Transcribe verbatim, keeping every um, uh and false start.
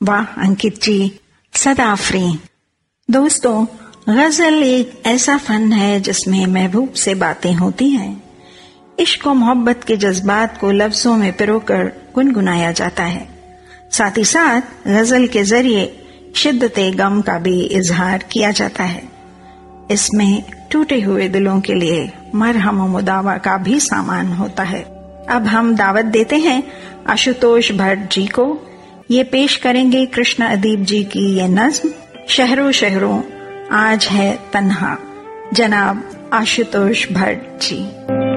वाह अंकित जी, सदा फ्री। दोस्तों, गजल एक ऐसा फन है जिसमें महबूब से बातें होती हैं। इश्क और मोहब्बत के जज्बात को लफ्जों में पिरोकर गुनगुनाया जाता है। साथ ही साथ गजल के जरिए शिद्दते गम का भी इजहार किया जाता है। इसमें टूटे हुए दिलों के लिए मरहम और मुदावा का भी सामान होता है। अब हम दावत देते हैं आशुतोष भट्ट जी को। ये पेश करेंगे कृष्णा अदीब जी की ये नज्म शहरों शहरों आज है तन्हा। जनाब आशुतोष भट्ट जी।